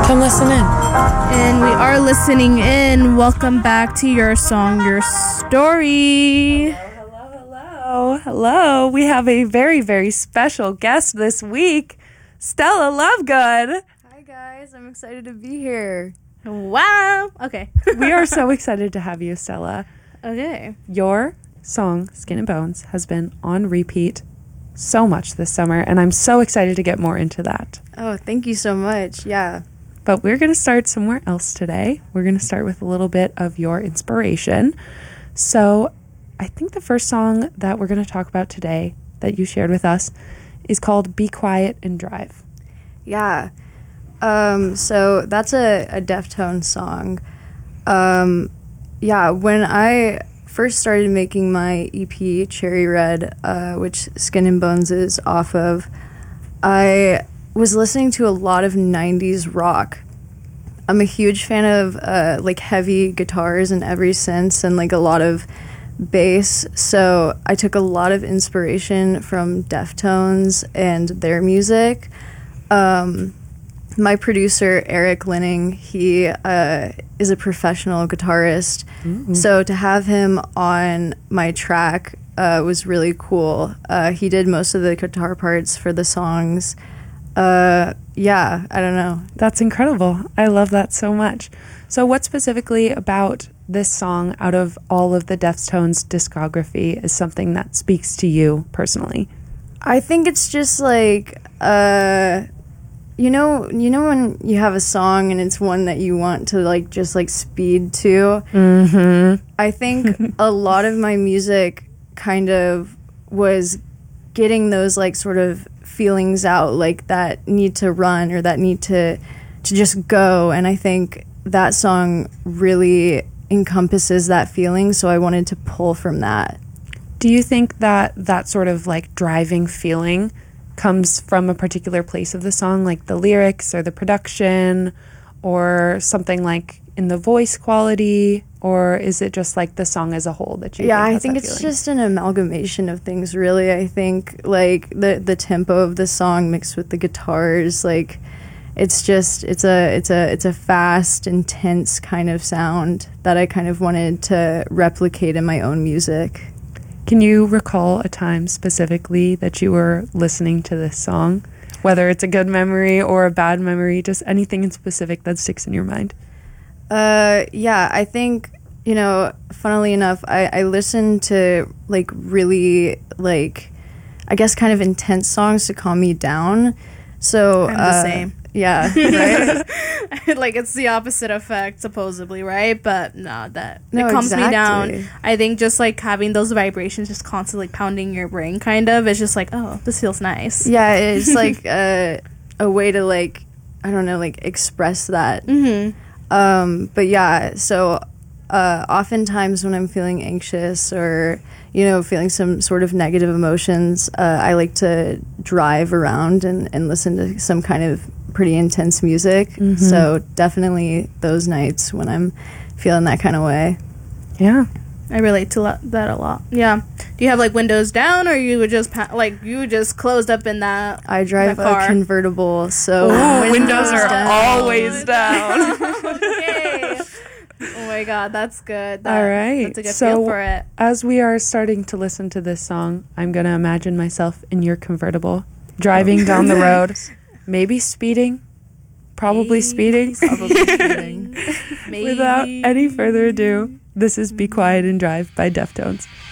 Come listen in. And we are listening in. Welcome back to Your Song, Your Story. Hello. We have a very, very special guest this week, Stella Lovegood. Hi guys, I'm excited to be here. Wow. Okay. We are so excited to have you, Stella. Okay. Your song, Skin and Bones, has been on repeat so much this summer, and I'm so excited to get more into that. Oh, thank you so much. Yeah. But we're going to start somewhere else today. We're going to start with a little bit of your inspiration. So I think the first song that we're going to talk about today that you shared with us is called Be Quiet and Drive. Yeah. So that's a Deftones song. Yeah, when I first started making my EP, Cherry Red, which Skin and Bones is off of, I was listening to a lot of 90s rock. I'm a huge fan of like heavy guitars in every sense and like a lot of bass, so I took a lot of inspiration from Deftones and their music. My producer, Eric Linning, he is a professional guitarist, so to have him on my track was really cool. He did most of the guitar parts for the songs. Yeah, I don't know. That's incredible. I love that so much. So what specifically about this song out of all of the Deftones discography is something that speaks to you personally? I think it's just like, you know when you have a song and it's one that you want to like just like speed to? Mm-hmm. I think a lot of my music kind of was getting those like sort of feelings out, like that need to run or that need to just go, and I think that song really encompasses that feeling, so I wanted to pull from that. Do you think that that sort of like driving feeling comes from a particular place of the song, like the lyrics or the production or something like in the voice quality, or is it just like the song as a whole that you I think it's feeling? just an amalgamation of things, really. I think like the tempo of the song mixed with the guitars, like it's a fast, intense kind of sound that I kind of wanted to replicate in my own music. Can you recall a time specifically that you were listening to this song, whether it's a good memory or a bad memory, just anything in specific that sticks in your mind? Yeah, I think, funnily enough, I listen to like really like, I guess kind of intense songs to calm me down. So I'm the same. Yeah, right. Like it's the opposite effect, supposedly, right? But no, it calms exactly. me down. I think just like having those vibrations just constantly pounding your brain, kind of, it's just like, oh, this feels nice. Yeah, it's like a way to like, I don't know, like express that. Mm-hmm. But yeah, so oftentimes when I'm feeling anxious or, feeling some sort of negative emotions, I like to drive around and listen to some kind of pretty intense music. Mm-hmm. So definitely those nights when I'm feeling that kind of way. Yeah. I relate to that a lot. Yeah. Do you have like windows down, or you would just closed up in that? I drive that car? a convertible, so Windows are down. always down. Okay. Oh my God, that's good. All right. That's a good So feel for it. as we are starting to listen to this song, I'm going to imagine myself in your convertible, driving down the road, maybe speeding, probably speeding. Maybe. Without any further ado, this is Be Quiet and Drive by Deftones.